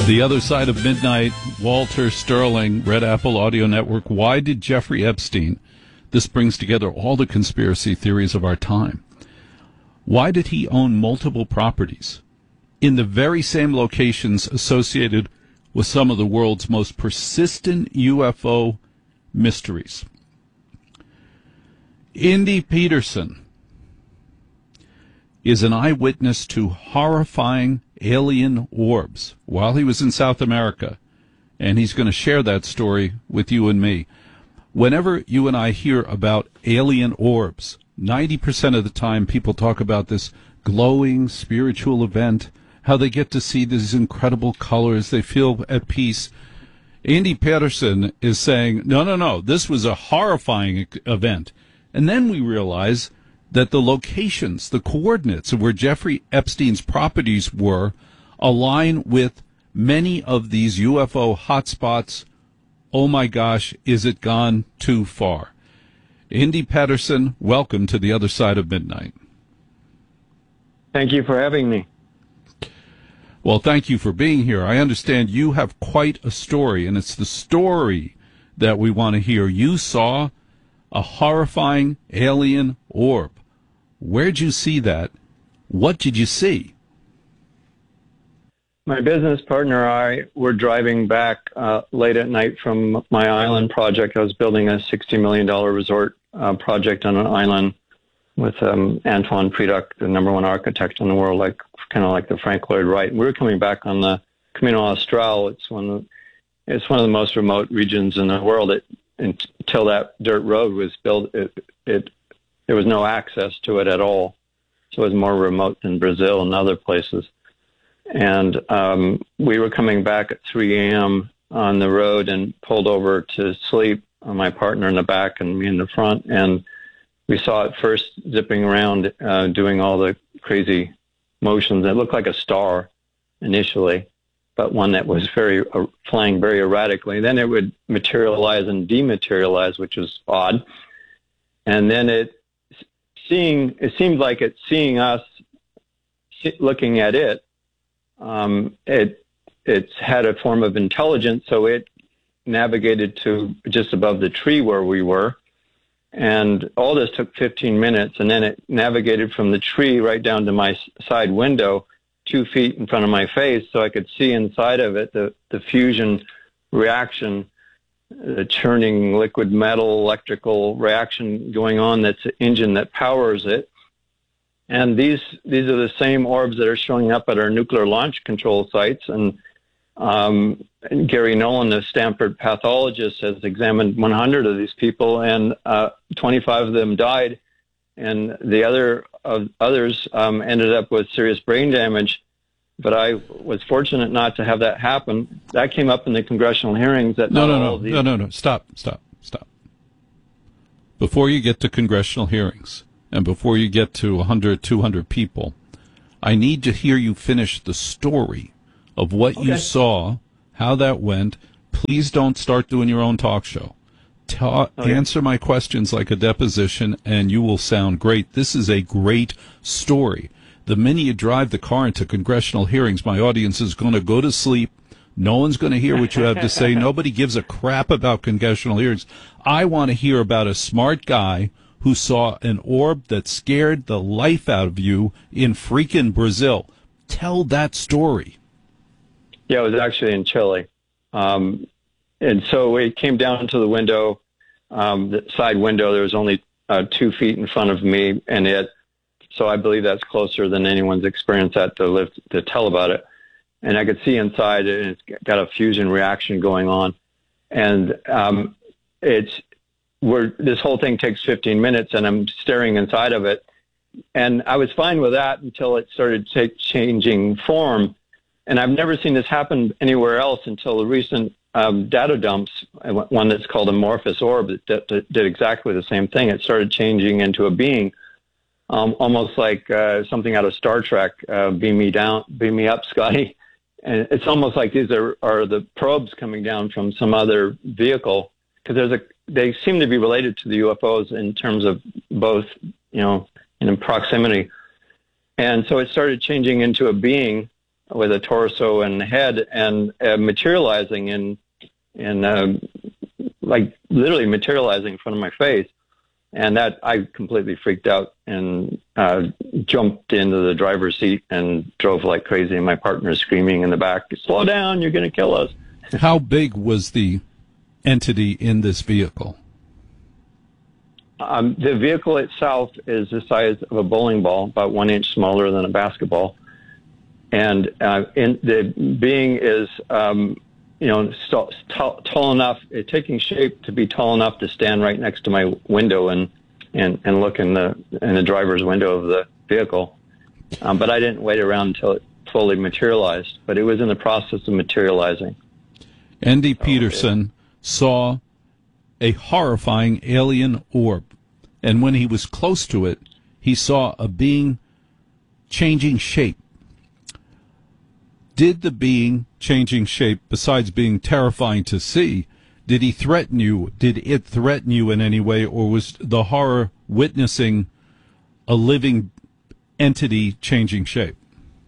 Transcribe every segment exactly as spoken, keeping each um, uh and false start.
The Other Side of Midnight, Walter Sterling, Red Apple Audio Network. Why did Jeffrey Epstein, this brings together all the conspiracy theories of our time, why did he own multiple properties in the very same locations associated with some of the world's most persistent U F O mysteries? Indy Peterson is an eyewitness to horrifying alien orbs while he was in South America, and he's going to share that story with you and me. Whenever you and I hear about alien orbs, ninety percent of the time people talk about this glowing spiritual event, how they get to see these incredible colors, they feel at peace. Indy Peterson is saying, no, no, no, this was a horrifying event. And then we realize that the locations, the coordinates of where Jeffrey Epstein's properties were align with many of these U F O hotspots. Oh my gosh, is it gone too far? Indy Peterson, welcome to The Other Side of Midnight. Thank you for having me. Well, thank you for being here. I understand you have quite a story, and it's the story that we want to hear. You saw a horrifying alien orb. Where'd you see that? What did you see? My business partner and I were driving back uh, late at night from my island project. I was building a sixty million dollars resort uh, project on an island with um, Antoine Preduc, the number one architect in the world, like kind of like the Frank Lloyd Wright. We were coming back on the Camino Austral. It's one of the, it's one of the most remote regions in the world. It, until that dirt road was built, it, it there was no access to it at all. So it was more remote than Brazil and other places. And um, we were coming back at three a.m. on the road and pulled over to sleep, my partner in the back and me in the front. And we saw it first zipping around, uh, doing all the crazy motions. It looked like a star initially, but one that was very uh, flying very erratically. Then it would materialize and dematerialize, which was odd. And then it seeing it seemed like it's seeing us looking at it. Um, it it's had a form of intelligence, so it navigated to just above the tree where we were. And all this took fifteen minutes, and then it navigated from the tree right down to my side window, two feet in front of my face, so I could see inside of it the, the fusion reaction, the churning liquid metal electrical reaction going on. That's the engine that powers it. And these these are the same orbs that are showing up at our nuclear launch control sites. And, um, and Gary Nolan, the Stanford pathologist, has examined one hundred of these people, and uh, twenty-five of them died, and the other uh, others um, ended up with serious brain damage. But I was fortunate not to have that happen. That came up in the congressional hearings. That no, no, no, no, no, no, no. Stop, stop, stop. Before you get to congressional hearings, and before you get to one hundred, two hundred people, I need to hear you finish the story of what okay. you saw, how that went. Please don't start doing your own talk show. Ta- okay. Answer my questions like a deposition, and you will sound great. This is a great story. The minute you drive the car into congressional hearings, my audience is going to go to sleep. No one's going to hear what you have to say. Nobody gives a crap about congressional hearings. I want to hear about a smart guy who saw an orb that scared the life out of you in freaking Brazil. Tell that story. Yeah, it was actually in Chile. Um, and so it came down to the window, um, the side window. There was only uh, two feet in front of me, and it, so I believe that's closer than anyone's experienced that to live to tell about it. And I could see inside it, and it's got a fusion reaction going on. And um, it's, Where this whole thing takes fifteen minutes, and I'm staring inside of it. And I was fine with that until it started take, changing form. And I've never seen this happen anywhere else until the recent um, data dumps, one that's called Amorphous Orb, that did, did exactly the same thing. It started changing into a being, um, almost like uh, something out of Star Trek, uh, beam me down, beam me up, Scotty. And it's almost like these are, are the probes coming down from some other vehicle, because there's a they seem to be related to the U F Os in terms of both, you know, in proximity. And so it started changing into a being, with a torso and head and uh, materializing in, in uh, like literally materializing in front of my face. And that I completely freaked out and uh, jumped into the driver's seat and drove like crazy. And my partner's screaming in the back, "Slow down, you're going to kill us." How big was the entity in this vehicle? Um, the vehicle itself is the size of a bowling ball, about one inch smaller than a basketball. And uh, in, the being is, um, you know, st- tall, tall enough, it taking shape to be tall enough to stand right next to my window and, and, and look in the in the driver's window of the vehicle. Um, but I didn't wait around until it fully materialized. But it was in the process of materializing. Andy Peterson saw a horrifying alien orb, and when he was close to it, he saw a being changing shape. Did the being changing shape, besides being terrifying to see, did he threaten you? Did it threaten you in any way, or was the horror witnessing a living entity changing shape?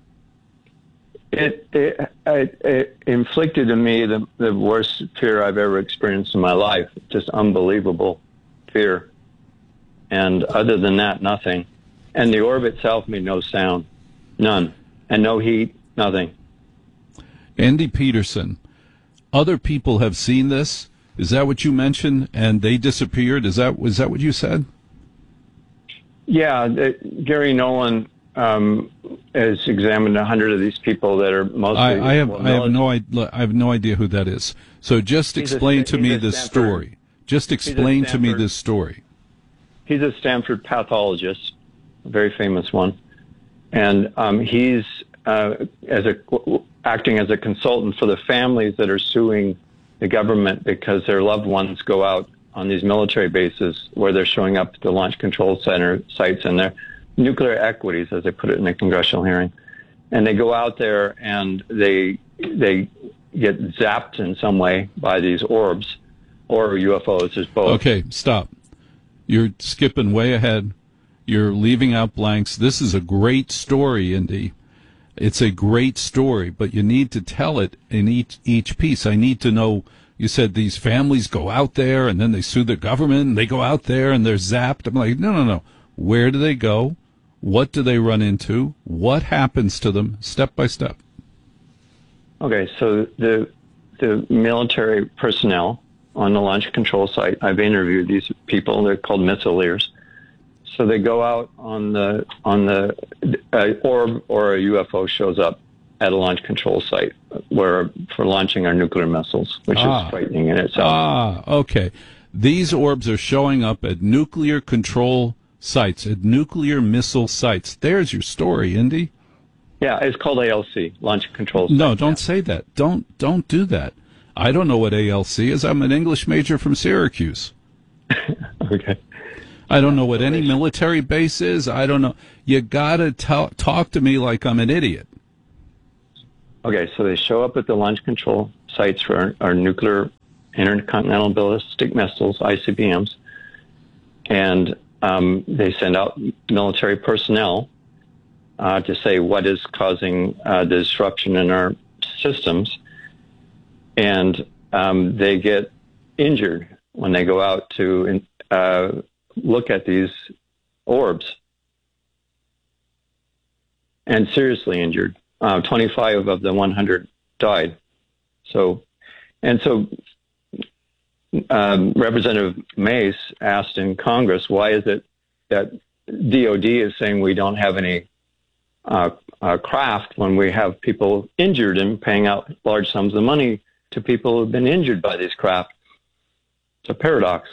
It, it, it, it inflicted on me the, the worst fear I've ever experienced in my life. Just unbelievable fear. And other than that, nothing. And the orb itself made no sound. None. And no heat, nothing. Andy Peterson, other people have seen this. Is that what you mentioned? And they disappeared? Is that, was that what you said? Yeah, the, Gary Nolan um, has examined a hundred of these people that are mostly. I, I have well, I have no idea. I have no idea who that is. So just he's explain a, to me this Stanford, story. Just explain to me this story. He's a Stanford pathologist, a very famous one, and um, he's uh, as a acting as a consultant for the families that are suing the government because their loved ones go out on these military bases where they're showing up at the launch control center sites and their nuclear equities, as they put it in a congressional hearing. And they go out there and they they get zapped in some way by these orbs or U F Os. There's both. Okay, stop. You're skipping way ahead. You're leaving out blanks. This is a great story, Indy. It's a great story, but you need to tell it in each each piece. I need to know. You said these families go out there and then they sue the government and they go out there and they're zapped. I'm like, no, no, no. Where do they go? What do they run into? What happens to them? Step by step. Okay, so the the military personnel on the launch control site, I've interviewed these people. They're called missileers. So they go out on the on the uh, orb or a U F O shows up at a launch control site where for launching our nuclear missiles, which ah. is frightening in itself. Ah, okay. These orbs are showing up at nuclear control sites, at nuclear missile sites. There's your story, Indy. Yeah, it's called A L C, launch control site. No, don't yeah. say that. Don't don't do that. I don't know what A L C is. I'm an English major from Syracuse. Okay. I don't know what any military base is. I don't know. You gotta t- talk to me like I'm an idiot. Okay, so they show up at the launch control sites for our, our nuclear intercontinental ballistic missiles, I C B Ms, and um, they send out military personnel uh, to say what is causing uh, the disruption in our systems, and um, they get injured when they go out to uh, look at these orbs, and seriously injured. Uh, twenty-five of the one hundred died. So, and so um, Representative Mace asked in Congress, why is it that D O D is saying we don't have any uh, uh, craft when we have people injured and paying out large sums of money to people who have been injured by these craft? It's a paradox.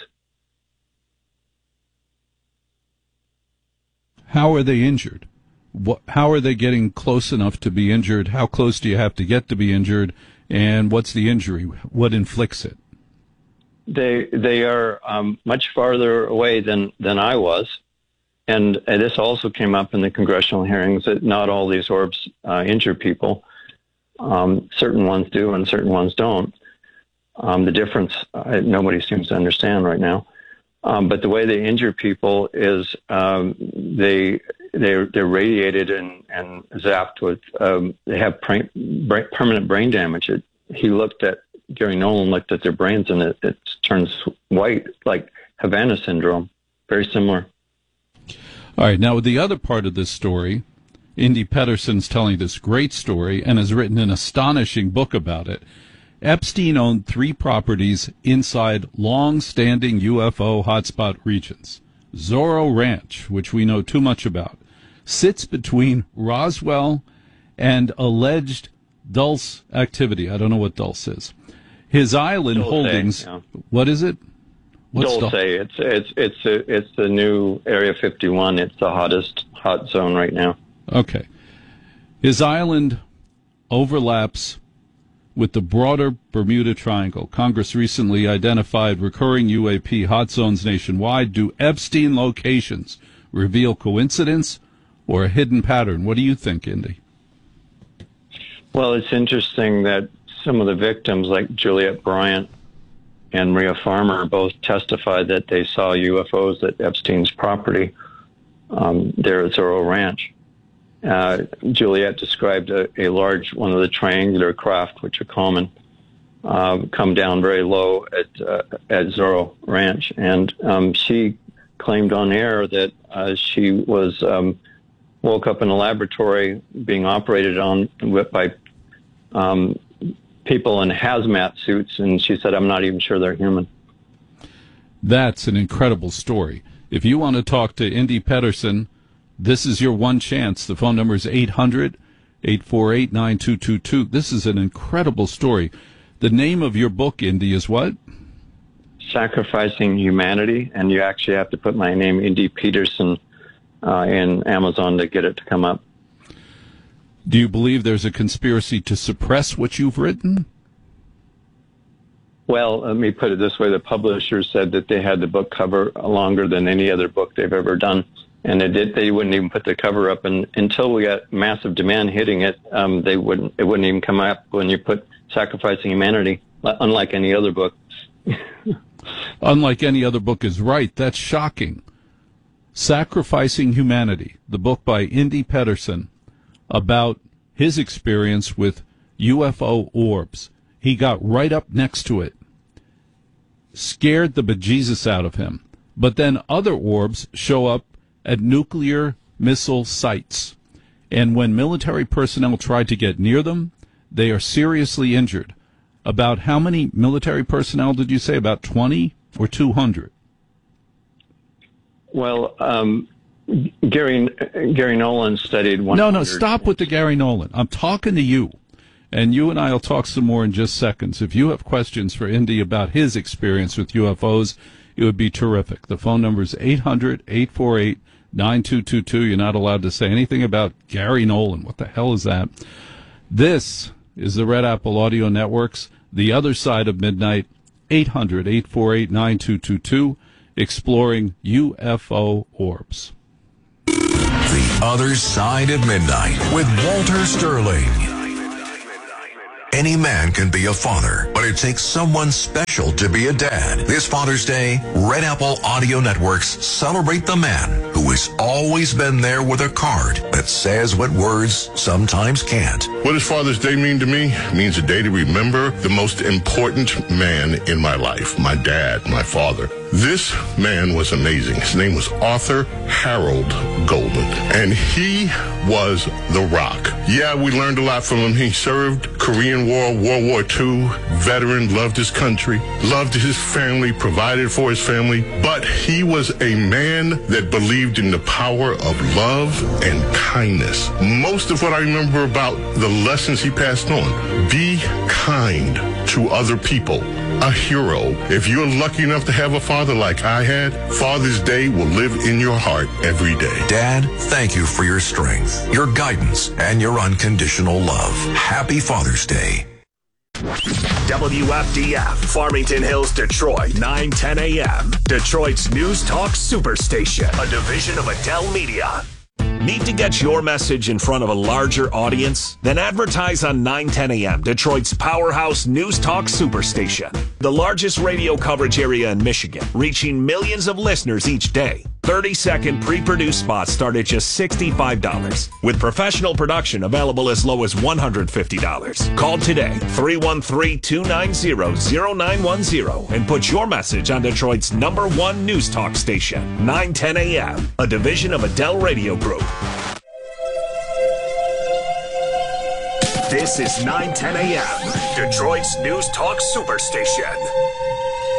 How are they injured? What, how are they getting close enough to be injured? How close do you have to get to be injured? And what's the injury? What inflicts it? They they are um, much farther away than, than I was. And, and this also came up in the congressional hearings that not all these orbs uh, injure people. Um, certain ones do and certain ones don't. Um, the difference, uh, nobody seems to understand right now. Um, but the way they injure people is um, they they're they're radiated and, and zapped with. Um, they have brain, brain, permanent brain damage. It, he looked at Gary Nolan looked at their brains, and it, it turns white, like Havana syndrome. Very similar. All right. Now, the other part of this story, Indy Pedersen's telling this great story and has written an astonishing book about it. Epstein owned three properties inside long-standing U F O hotspot regions. Zorro Ranch, which we know too much about, sits between Roswell and alleged Dulce activity. I don't know what Dulce is. His island Dulce, holdings. yeah. What is it? What's Dulce. It's it's it's a, it's the new Area fifty-one. It's the hottest hot zone right now. Okay. His island overlaps with the broader Bermuda Triangle. Congress recently identified recurring U A P hot zones nationwide. Do Epstein locations reveal coincidence or a hidden pattern? What do you think, Indy? Well, it's interesting that some of the victims, like Juliet Bryant and Maria Farmer, both testified that they saw U F Os at Epstein's property um, there at Zorro Ranch. Uh, Juliet described a, a large, one of the triangular craft, which are common, uh, come down very low at uh, at Zorro Ranch, and um, she claimed on air that uh, she was um, woke up in a laboratory being operated on by um, people in hazmat suits, and she said, "I'm not even sure they're human." That's an incredible story. If you want to talk to Indy Pedersen, this is your one chance. The phone number is eight hundred, eight four eight, nine two two two. This is an incredible story. The name of your book, Indy, is what? Sacrificing Humanity, and you actually have to put my name, Indy Pedersen, uh, in Amazon to get it to come up. Do you believe there's a conspiracy to suppress what you've written? Well, let me put it this way. The publisher said that they had the book cover longer than any other book they've ever done. And they did. They wouldn't even put the cover up, and until we got massive demand hitting it, um, they wouldn't. It wouldn't even come up when you put "Sacrificing Humanity," unlike any other book. Unlike any other book is right. That's shocking. Sacrificing Humanity, the book by Indy Pedersen, about his experience with U F O orbs. He got right up next to it, scared the bejesus out of him. But then other orbs show up at nuclear missile sites. And when military personnel try to get near them, they are seriously injured. About how many military personnel did you say? About twenty or two hundred? Well, um, Gary Gary Nolan studied one hundred. No, no, stop with the Gary Nolan. I'm talking to you. And you and I will talk some more in just seconds. If you have questions for Indy about his experience with U F Os, it would be terrific. The phone number is eight hundred, eight four eight, nine two two two. You're not allowed to say anything about Gary Nolan. What the hell is that? This is the Red Apple Audio Network's The Other Side of Midnight, eight hundred, eight four eight, nine two two two, exploring U F O orbs. The Other Side of Midnight with Walter Sterling. Any man can be a father, but it takes someone special to be a dad. This Father's Day, Red Apple Audio Networks celebrate the man who has always been there with a card that says what words sometimes can't. What does Father's Day mean to me? It means a day to remember the most important man in my life, my dad, my father. This man was amazing. His name was Arthur Harold Goldman, and he was the rock. Yeah, we learned a lot from him. He served Korean War, World War Two, veteran, loved his country, loved his family, provided for his family, but he was a man that believed in the power of love and kindness. Most of what I remember about the lessons he passed on: be kind to other people. A hero. If you're lucky enough to have a father like I had, Father's Day will live in your heart every day. Dad, thank you for your strength, your guidance, and your unconditional love. Happy Father's Day. W F D F, Farmington Hills, Detroit, nine ten a.m. Detroit's News Talk Superstation, a division of Adele Media. Need to get your message in front of a larger audience? Then advertise on nine ten a.m., Detroit's powerhouse News Talk Superstation, the largest radio coverage area in Michigan, reaching millions of listeners each day. thirty-second pre-produced spots start at just sixty-five dollars, with professional production available as low as one hundred fifty dollars. Call today, three one three, two nine zero, zero nine one zero, and put your message on Detroit's number one news talk station, nine ten A M, a division of Adele Radio Group. This is nine ten A M, Detroit's news talk superstation.